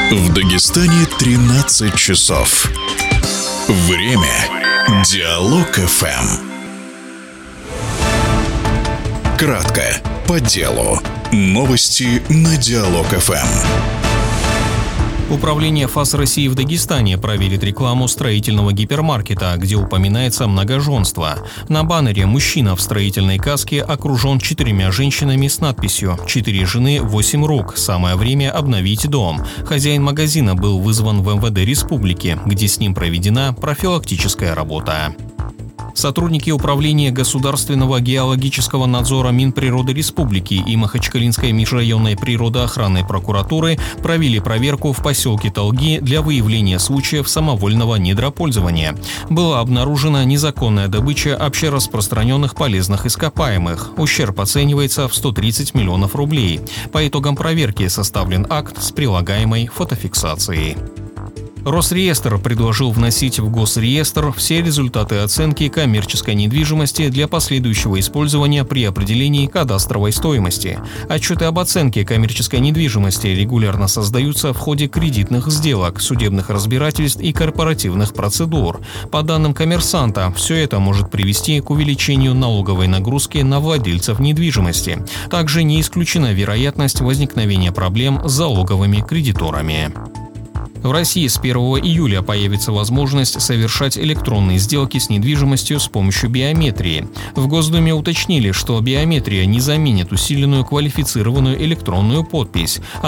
В Дагестане 13 часов. Время. Диалог ФМ. Кратко, по делу. Новости на Диалог ФМ. Управление ФАС России в Дагестане проверит рекламу строительного гипермаркета, где упоминается многоженство. На баннере мужчина в строительной каске окружен 4 женщинами с надписью «4 жены, 8 рук. Самое время обновить дом». Хозяин магазина был вызван в МВД республики, где с ним проведена профилактическая работа. Сотрудники Управления государственного геологического надзора Минприроды Республики и Махачкалинской межрайонной природоохранной прокуратуры провели проверку в поселке Толги для выявления случаев самовольного недропользования. Была обнаружена незаконная добыча общераспространенных полезных ископаемых. Ущерб оценивается в 130 миллионов рублей. По итогам проверки составлен акт с прилагаемой фотофиксацией. Росреестр предложил вносить в Госреестр все результаты оценки коммерческой недвижимости для последующего использования при определении кадастровой стоимости. Отчеты об оценке коммерческой недвижимости регулярно создаются в ходе кредитных сделок, судебных разбирательств и корпоративных процедур. По данным «Коммерсанта», все это может привести к увеличению налоговой нагрузки на владельцев недвижимости. Также не исключена вероятность возникновения проблем с залоговыми кредиторами. В России с 1 июля появится возможность совершать электронные сделки с недвижимостью с помощью биометрии. В Госдуме уточнили, что биометрия не заменит усиленную квалифицированную электронную подпись.